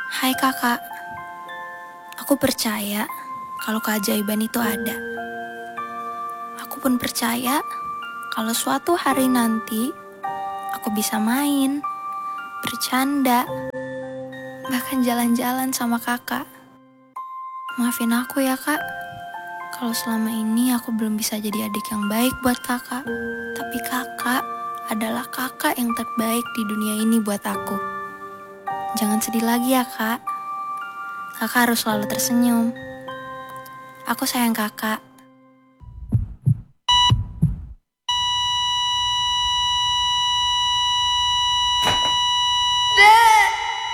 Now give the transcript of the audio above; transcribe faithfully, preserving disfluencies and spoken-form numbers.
Hai kakak, aku percaya kalau keajaiban itu ada. Aku pun percaya kalau suatu hari nanti aku bisa main, bercanda, bahkan jalan-jalan sama kakak. Maafin aku ya kak, kalau selama ini aku belum bisa jadi adik yang baik buat kakak. Tapi kakak adalah kakak yang terbaik di dunia ini buat aku. Jangan sedih lagi ya kak, kakak harus selalu tersenyum. Aku sayang kakak.